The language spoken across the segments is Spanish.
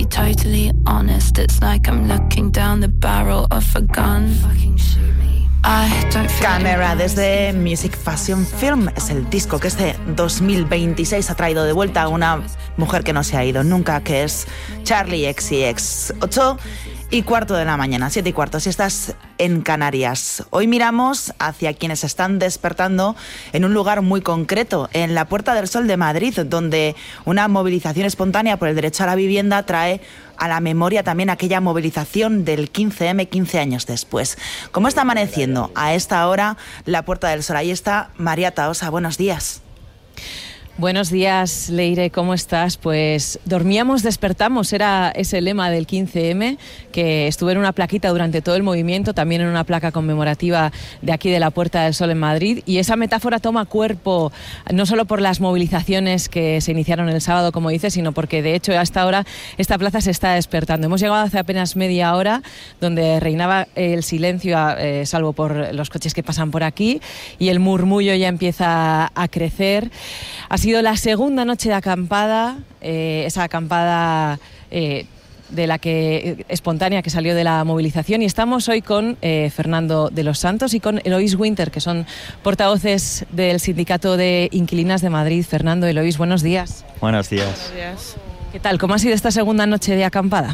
totally honest, it's like I'm looking down the barrel of a gun. Fucking shoot me. Camera desde Music Fashion Film es el disco que este 2026 ha traído de vuelta a una mujer que no se ha ido nunca, que es Charli XCX. 8:15 de la mañana, 7:15, si estás en Canarias. Hoy miramos hacia quienes están despertando en un lugar muy concreto, en la Puerta del Sol de Madrid, donde una movilización espontánea por el derecho a la vivienda trae a la memoria también aquella movilización del 15M 15 años después. ¿Cómo está amaneciendo a esta hora la Puerta del Sol? Ahí está María Tahosa, buenos días. Buenos días, Leire, ¿cómo estás? Pues dormíamos, despertamos, era ese lema del 15M, que estuvo en una plaquita durante todo el movimiento, también en una placa conmemorativa de aquí de la Puerta del Sol en Madrid, y esa metáfora toma cuerpo no solo por las movilizaciones que se iniciaron el sábado, como dices, sino porque de hecho hasta ahora esta plaza se está despertando. Hemos llegado hace apenas media hora, donde reinaba el silencio, salvo por los coches que pasan por aquí, y el murmullo ya empieza a crecer. Ha sido la segunda noche de acampada, esa acampada de la que espontánea que salió de la movilización, y estamos hoy con Fernando de los Santos y con Eloís Winter, que son portavoces del Sindicato de Inquilinas de Madrid. Fernando, Eloís, buenos días. Buenos días. Buenos días. ¿Qué tal? ¿Cómo ha sido esta segunda noche de acampada?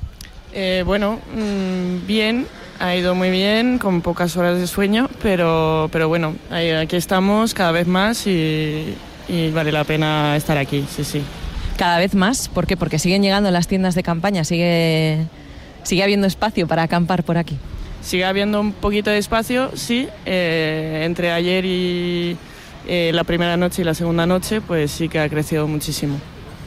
Bien, ha ido muy bien, con pocas horas de sueño, pero bueno, aquí estamos cada vez más y vale la pena estar aquí, sí. Cada vez más, ¿por qué? Porque siguen llegando las tiendas de campaña, sigue habiendo espacio para acampar por aquí. Sigue habiendo un poquito de espacio, sí, entre ayer y la primera noche y la segunda noche, pues sí que ha crecido muchísimo.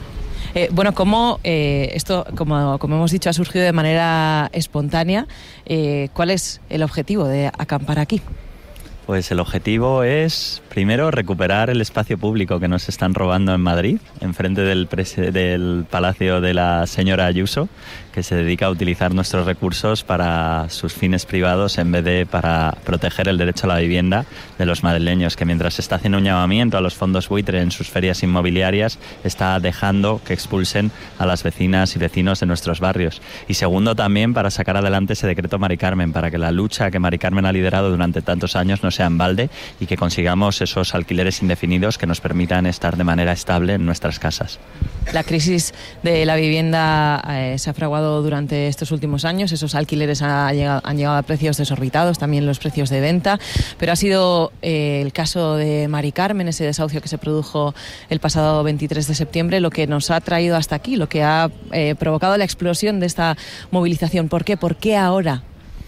Como esto, como hemos dicho, ha surgido de manera espontánea, ¿cuál es el objetivo de acampar aquí? Pues el objetivo es, primero, recuperar el espacio público que nos están robando en Madrid, enfrente del Palacio de la señora Ayuso, que se dedica a utilizar nuestros recursos para sus fines privados en vez de para proteger el derecho a la vivienda de los madrileños, que mientras se está haciendo un llamamiento a los fondos buitre en sus ferias inmobiliarias, está dejando que expulsen a las vecinas y vecinos de nuestros barrios. Y segundo, también para sacar adelante ese decreto Mari Carmen, para que la lucha que Mari Carmen ha liderado durante tantos años no sea en balde y que consigamos esos alquileres indefinidos que nos permitan estar de manera estable en nuestras casas. La crisis de la vivienda se ha fraguado durante estos últimos años, esos alquileres han llegado a precios desorbitados, también los precios de venta, pero ha sido el caso de Mari Carmen, ese desahucio que se produjo el pasado 23 de septiembre, lo que nos ha traído hasta aquí, lo que ha provocado la explosión de esta movilización. ¿Por qué? ¿Por qué ahora?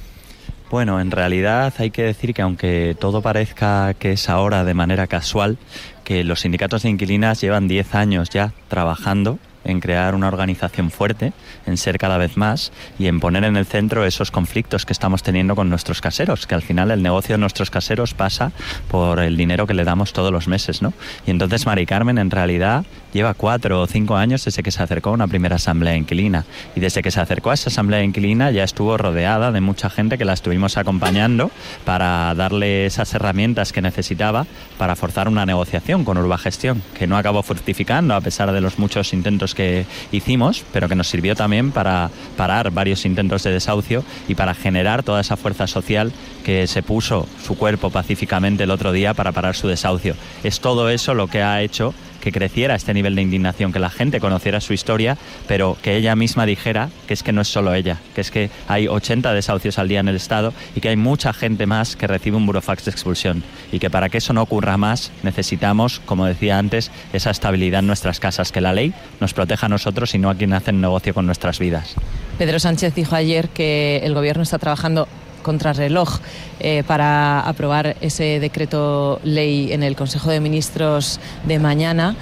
Bueno, en realidad hay que decir que aunque todo parezca que es ahora de manera casual, que los sindicatos de inquilinas llevan 10 años ya trabajando en crear una organización fuerte, en ser cada vez más y en poner en el centro esos conflictos que estamos teniendo con nuestros caseros, que al final el negocio de nuestros caseros pasa por el dinero que le damos todos los meses, ¿no? Y entonces Mari Carmen en realidad lleva 4 o 5 años desde que se acercó a una primera asamblea inquilina, y desde que se acercó a esa asamblea inquilina ya estuvo rodeada de mucha gente que la estuvimos acompañando para darle esas herramientas que necesitaba para forzar una negociación con Urbagestión, que no acabó fructificando a pesar de los muchos intentos que hicimos, pero que nos sirvió también para parar varios intentos de desahucio y para generar toda esa fuerza social que se puso su cuerpo pacíficamente el otro día para parar su desahucio. Es todo eso lo que ha hecho que creciera este nivel de indignación, que la gente conociera su historia, pero que ella misma dijera que es que no es solo ella, que es que hay 80 desahucios al día en el Estado y que hay mucha gente más que recibe un burofax de expulsión, y que para que eso no ocurra más necesitamos, como decía antes, esa estabilidad en nuestras casas, que la ley nos proteja a nosotros y no a quien hace negocio con nuestras vidas. Pedro Sánchez dijo ayer que el Gobierno está trabajando contrarreloj para aprobar ese decreto ley en el Consejo de Ministros de mañana.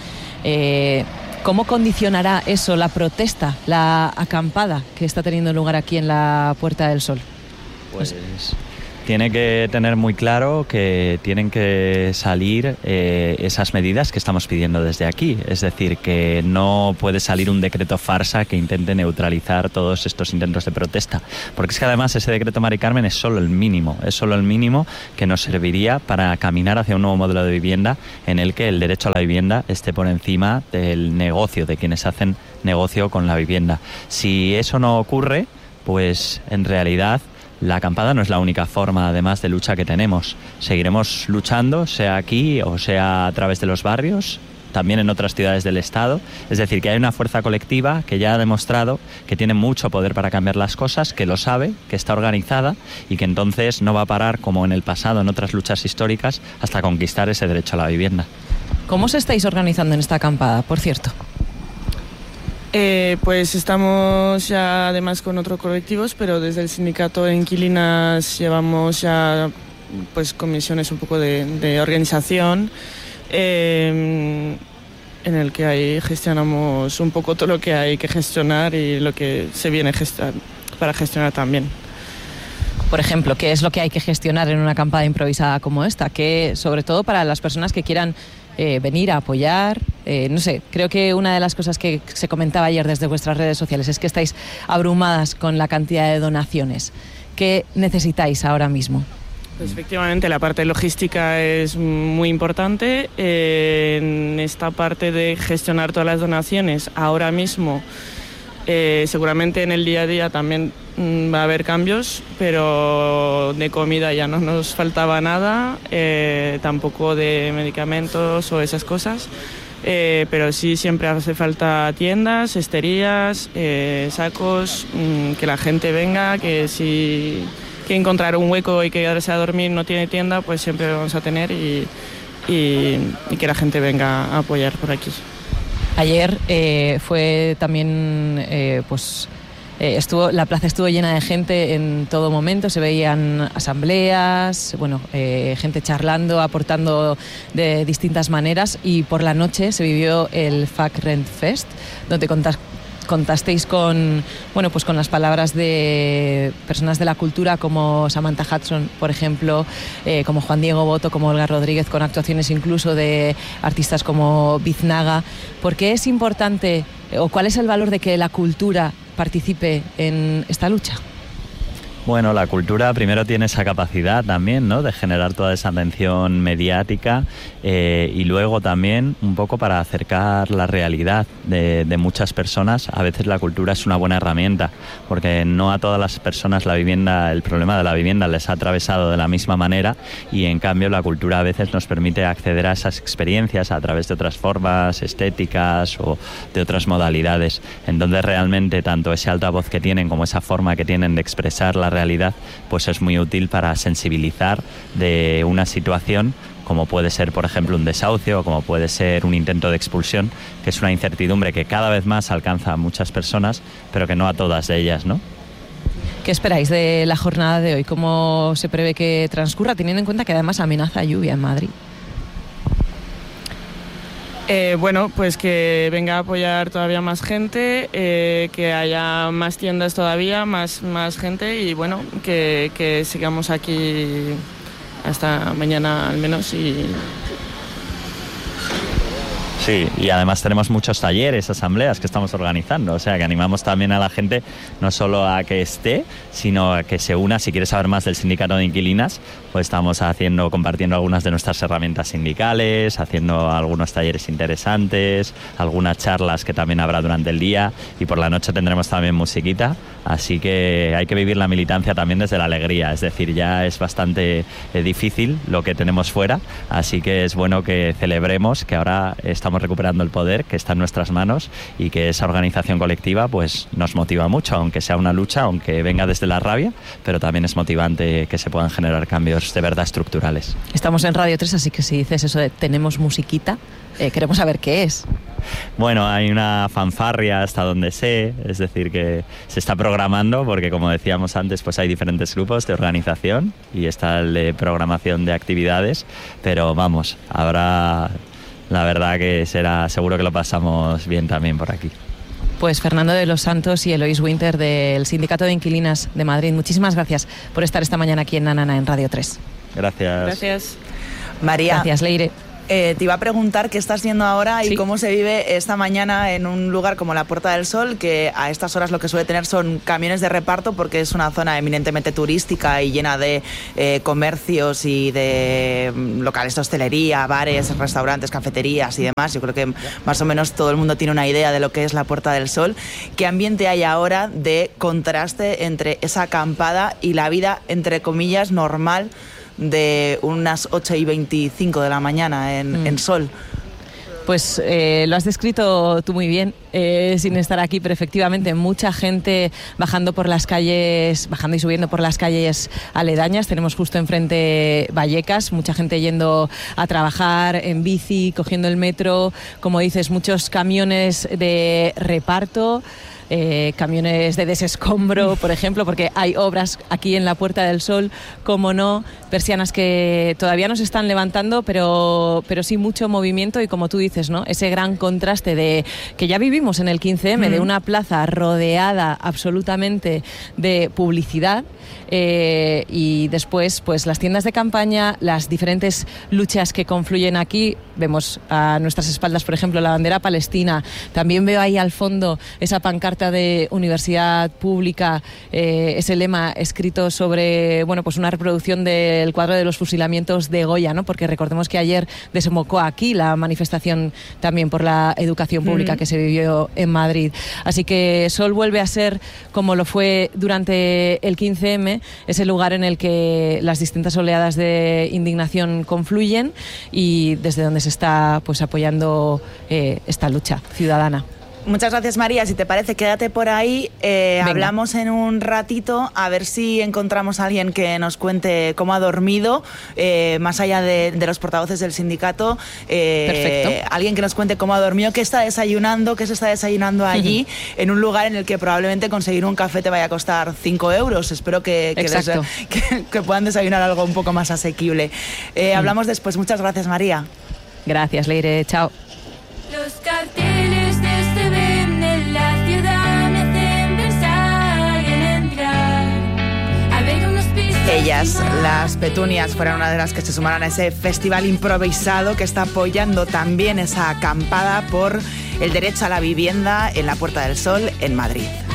¿Cómo condicionará eso la protesta, la acampada que está teniendo lugar aquí en la Puerta del Sol? Pues tiene que tener muy claro que tienen que salir esas medidas que estamos pidiendo desde aquí. Es decir, que no puede salir un decreto farsa que intente neutralizar todos estos intentos de protesta. Porque es que además ese decreto Mari Carmen es solo el mínimo que nos serviría para caminar hacia un nuevo modelo de vivienda en el que el derecho a la vivienda esté por encima del negocio de quienes hacen negocio con la vivienda. Si eso no ocurre, pues en realidad la acampada no es la única forma, además, de lucha que tenemos. Seguiremos luchando, sea aquí o sea a través de los barrios, también en otras ciudades del Estado. Es decir, que hay una fuerza colectiva que ya ha demostrado que tiene mucho poder para cambiar las cosas, que lo sabe, que está organizada y que entonces no va a parar, como en el pasado, en otras luchas históricas, hasta conquistar ese derecho a la vivienda. ¿Cómo os estáis organizando en esta acampada, por cierto? Pues estamos ya además con otros colectivos, pero desde el sindicato de inquilinas llevamos ya pues comisiones un poco de organización, en el que ahí gestionamos un poco todo lo que hay que gestionar y lo que se viene para gestionar también. Por ejemplo, ¿qué es lo que hay que gestionar en una acampada improvisada como esta? Que, sobre todo para las personas que quieran venir a apoyar, no sé, creo que una de las cosas que se comentaba ayer desde vuestras redes sociales es que estáis abrumadas con la cantidad de donaciones. ¿Qué necesitáis ahora mismo? Pues efectivamente la parte logística es muy importante. En esta parte de gestionar todas las donaciones, ahora mismo seguramente en el día a día también va a haber cambios, pero de comida ya no nos faltaba nada, tampoco de medicamentos o esas cosas, pero sí siempre hace falta tiendas, esterías, sacos, que la gente venga, que si quiere encontrar un hueco y quedarse a dormir no tiene tienda, pues siempre lo vamos a tener y que la gente venga a apoyar por aquí. Ayer fue también, la plaza estuvo llena de gente en todo momento, se veían asambleas, gente charlando, aportando de distintas maneras, y por la noche se vivió el FAC Rent Fest, donde contasteis con las palabras de personas de la cultura como Samantha Hudson, por ejemplo, como Juan Diego Boto, como Olga Rodríguez, con actuaciones incluso de artistas como Biznaga. ¿Por qué es importante o cuál es el valor de que la cultura participe en esta lucha? Bueno, la cultura primero tiene esa capacidad también, ¿no?, de generar toda esa atención mediática, y luego también un poco para acercar la realidad de muchas personas. A veces la cultura es una buena herramienta, porque no a todas las personas el problema de la vivienda les ha atravesado de la misma manera, y en cambio la cultura a veces nos permite acceder a esas experiencias a través de otras formas estéticas o de otras modalidades. Entonces realmente tanto ese altavoz que tienen como esa forma que tienen de expresar la realidad, pues es muy útil para sensibilizar de una situación como puede ser, por ejemplo, un desahucio o como puede ser un intento de expulsión, que es una incertidumbre que cada vez más alcanza a muchas personas, pero que no a todas ellas, ¿no? ¿Qué esperáis de la jornada de hoy? ¿Cómo se prevé que transcurra, teniendo en cuenta que además amenaza lluvia en Madrid? Pues que venga a apoyar todavía más gente, que haya más tiendas todavía, más gente, y que sigamos aquí hasta mañana al menos. Sí, y además tenemos muchos talleres, asambleas que estamos organizando, o sea que animamos también a la gente no solo a que esté, sino a que se una. Si quiere saber más del sindicato de inquilinas, pues estamos compartiendo algunas de nuestras herramientas sindicales, haciendo algunos talleres interesantes, algunas charlas que también habrá durante el día, y por la noche tendremos también musiquita, así que hay que vivir la militancia también desde la alegría. Es decir, ya es bastante difícil lo que tenemos fuera, así que es bueno que celebremos que ahora estamos recuperando el poder que está en nuestras manos, y que esa organización colectiva pues nos motiva mucho, aunque sea una lucha, aunque venga desde la rabia, pero también es motivante que se puedan generar cambios de verdad estructurales. Estamos en Radio 3, así que si dices eso de tenemos musiquita, queremos saber qué es. Bueno, hay una fanfarria hasta donde sé, es decir, que se está programando, porque como decíamos antes, pues hay diferentes grupos de organización y está el de programación de actividades, pero vamos, habrá... La verdad que será, seguro que lo pasamos bien también por aquí. Pues Fernando de los Santos y Eloís Winter del Sindicato de Inquilinas de Madrid, muchísimas gracias por estar esta mañana aquí en Nanana en Radio 3. Gracias. Gracias. María. Gracias, Leire. Te iba a preguntar qué estás viendo ahora y Sí. cómo se vive esta mañana en un lugar como la Puerta del Sol, que a estas horas lo que suele tener son camiones de reparto, porque es una zona eminentemente turística y llena de comercios y de locales de hostelería, bares, restaurantes, cafeterías y demás. Yo creo que más o menos todo el mundo tiene una idea de lo que es la Puerta del Sol. ¿Qué ambiente hay ahora de contraste entre esa acampada y la vida, entre comillas, normal de unas 8:25 de la mañana en Sol? Pues lo has descrito tú muy bien, sin estar aquí, pero efectivamente mucha gente bajando por las calles, bajando y subiendo por las calles aledañas. Tenemos justo enfrente Vallecas, mucha gente yendo a trabajar en bici, cogiendo el metro, como dices, muchos camiones de reparto. Camiones de desescombro, por ejemplo, porque hay obras aquí en la Puerta del Sol, como no, persianas que todavía no se están levantando, pero sí mucho movimiento y, como tú dices, ¿no? Ese gran contraste de que ya vivimos en el 15M, de una plaza rodeada absolutamente de publicidad, y después pues las tiendas de campaña, las diferentes luchas que confluyen aquí. Vemos a nuestras espaldas, por ejemplo, la bandera palestina. También veo ahí al fondo esa pancarta de Universidad Pública, ese lema escrito sobre, bueno, pues una reproducción del cuadro de los fusilamientos de Goya, ¿no? Porque recordemos que ayer desembocó aquí la manifestación también por la educación pública que se vivió en Madrid. Así que Sol vuelve a ser, como lo fue durante el 15M, ese lugar en el que las distintas oleadas de indignación confluyen y desde donde se está pues apoyando esta lucha ciudadana. Muchas gracias, María. Si te parece, quédate por ahí. Hablamos en un ratito, a ver si encontramos a alguien que nos cuente cómo ha dormido, más allá de los portavoces del sindicato. Perfecto. Alguien que nos cuente cómo ha dormido, qué está desayunando, qué se está desayunando allí, en un lugar en el que probablemente conseguir un café te vaya a costar 5 euros. Espero que puedan desayunar algo un poco más asequible. Hablamos después. Muchas gracias, María. Gracias, Leire. Chao. Los carteles de este venden la ciudad me hacen pensar en entrar a ver unos pisos. Ellas, las Petunias, fueron una de las que se sumaron a ese festival improvisado que está apoyando también esa acampada por el derecho a la vivienda en la Puerta del Sol en Madrid.